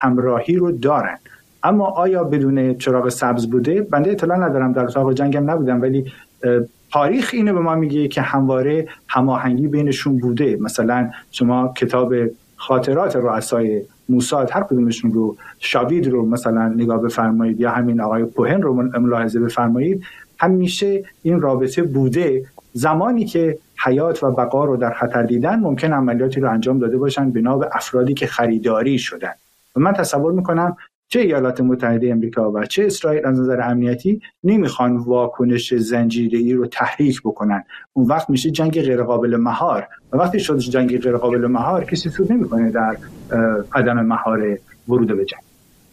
همراهی رو دارن. اما آیا بدون چراغ سبز بوده؟ بنده اطلاع ندارم، در اتاق جنگم نبودم، ولی تاریخ اینو به ما میگه که همواره هماهنگی بینشون بوده. مثلا شما کتاب خاطرات رؤسای موساد هر کدومشون رو، شاوید رو مثلا نگاه بفرمایید یا همین آقای کوهن رو ملاحظه بفرمایید، همیشه این رابطه بوده. زمانی که حیات و بقا رو در خطر دیدن ممکن عملیاتی رو انجام داده باشن بنا به افرادی که خریداری شدن. و من تصور میکنم چه ایالات متحده امریکا و چه اسرائیل از نظر امنیتی نمیخوان واکنش زنجیره‌ای رو تحریک بکنن. اون وقت میشه جنگ غیر قابل مهار، و وقتی شد جنگ غیر قابل مهار کسی سود نمیکنه در عدم مهار ورود به جنگ.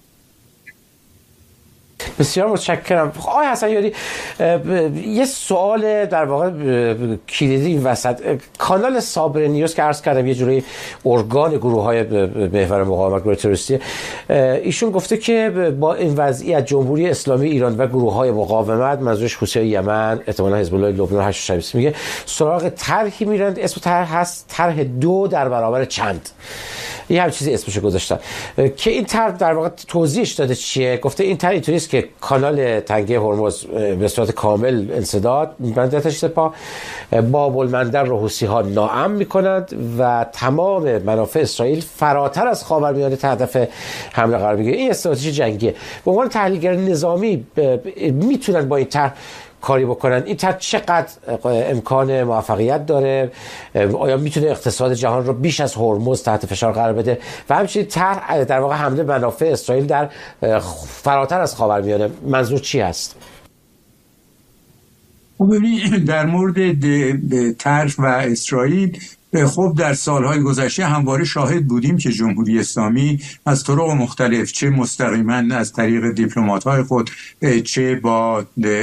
بسیار متشکرم. آقای حسن یاری، یه سوال در واقع کلیدی این وسط، کانال صابر نیوز که عرض کردم یه جوری ارگان گروه‌های محور مقاومت گروه تروریستی، ایشون گفته که با این وضعیت جمهوری اسلامی ایران و گروه‌های مقاومت، منظورش حوثی‌های یمن، احتمالاً حزب الله لبنان، هشت شبیس، میگه سراغ طرحی میرن، اسم طرح هست طرح 2 در برابر چند، یه همین چیزی اسمشو گذاشتن که این طرح در واقع توضیحش داده چیه. گفته این طرح اینطوریه که کانال تنگه هرمز به صورت کامل انسداد می‌بندتش سپاه، باب المندب رو حوثی‌ها ناامن می‌کنند و تمام منافع اسرائیل فراتر از خاورمیانه هدف حمله قرار می‌گیره. این استراتژی جنگیه. به عنوان تحلیلگر نظامی میتونن با این طرح کاری بکنن؟ این طرح چقدر امکان موفقیت داره؟ آیا میتونه اقتصاد جهان رو بیش از هرمز تحت فشار قرار بده؟ و همچنین طرح در واقع حمله منافع اسرائیل در فراتر از خاورمیانه، منظور چی هست؟ ببینید، در مورد طرح و اسرائیل، خب در سالهای گذشته همواره شاهد بودیم که جمهوری اسلامی از طرق مختلف، چه مستقیما از طریق دیپلمات‌های خود، چه با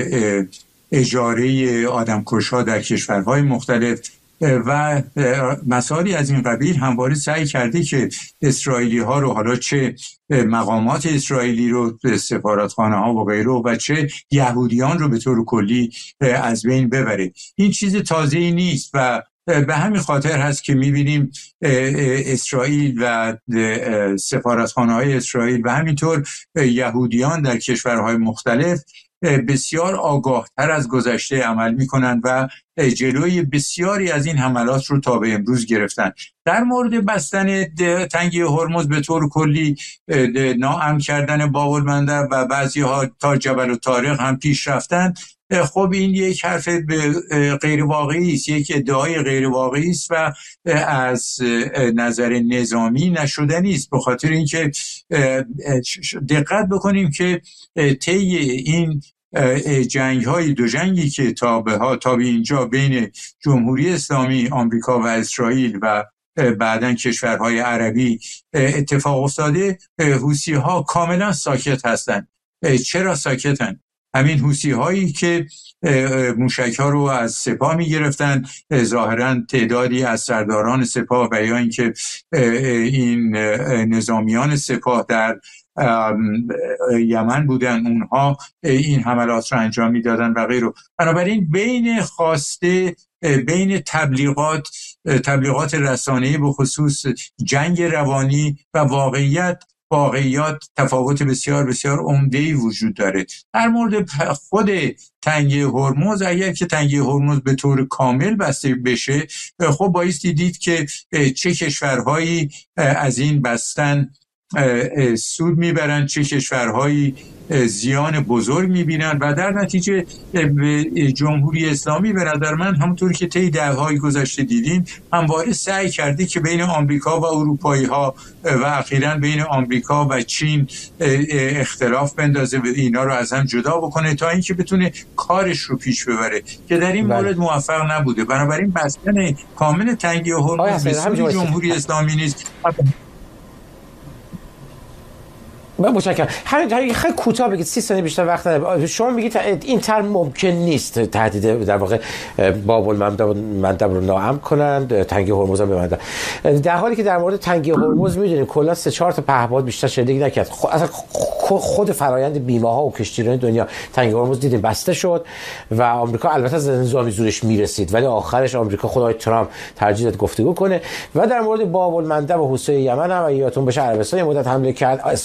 اجاره آدمکش‌ها در کشورهای مختلف و مسائلی از این قبیل، همواره سعی کرده که اسرائیلی ها رو، حالا چه مقامات اسرائیلی رو، سفارتخانه ها و غیره، و چه یهودیان رو به طور کلی از بین ببره. این چیز تازه‌ای نیست و به همین خاطر هست که می‌بینیم اسرائیل و سفارتخانه‌های اسرائیل و همینطور یهودیان در کشورهای مختلف بسیار آگاهتر از گذشته عمل می‌کنند و جلوی بسیاری از این حملات رو تا به امروز گرفتن. در مورد بستن تنگه هرمز به طور کلی، ناامن کردن باب المندب و بعضی‌ها تا جبل الطارق هم پیش رفتن، خب این یک حرف غیر واقعی است، یک ادعای غیر واقعی است و از نظر نظامی نشدنی است. به خاطر اینکه دقت بکنیم که طی این جنگ‌های دو جنگی که تا به اینجا بین جمهوری اسلامی آمریکا و اسرائیل و بعداً کشورهای عربی اتفاق افتاده، حوثی‌ها کاملا ساکت هستند. چرا ساکتن؟ همین حوثی‌هایی که موشک‌ها رو از سپاه می‌گرفتن، ظاهراً تعدادی از سرداران سپاه و یا اینکه این نظامیان سپاه در یمن بودن، اونها این حملات رو انجام میدادن و غیره. بنابراین بین تبلیغات رسانه‌ای به خصوص جنگ روانی و واقعیات تفاوت بسیار بسیار عمده‌ای وجود داره. در مورد خود تنگه هرمز، اگر که تنگه هرمز به طور کامل بسته بشه، خب بایستی دید که چه کشورهایی از این بستن سود میبرن، چه کشورهایی زیان بزرگ میبینن و در نتیجه جمهوری اسلامی به نظر من، همونطور که طی دهه‌های گذشته دیدیم، همواره سعی کرده که بین آمریکا و اروپایی ها و اخیراً بین آمریکا و چین اختلاف بندازه و اینا رو از هم جدا بکنه تا اینکه بتونه کارش رو پیش ببره، که در این مورد موفق نبوده. بنابراین بستن کامل تنگه هرمز به سوی جمهوری اسلامی نیست. من متشکرم. همین خیلی کوتاه بگید، 30 ثانیه بیشتر وقت ندارم. شما میگید این طرح ممکن نیست تهدید در واقع باب المندب رو ناامن کنند، تنگی هرمز هم ببندن، در حالی که در مورد تنگی هرمز میدونیم کلا 3-4 تا پهپاد بیشتر شنیدگی نکرد. اصلا خود فرآیند بیمه ها و کشتیرانی دنیا تنگی هرمز دیدیم بسته شد و آمریکا البته از نظامی زورش میرسید، ولی آخرش آمریکا خدای ترامپ ترجیح داد گفتگو کنه. و در مورد باب المندب و حوثی یمن هم یادتون باشه عربستان مدت حمله کرد،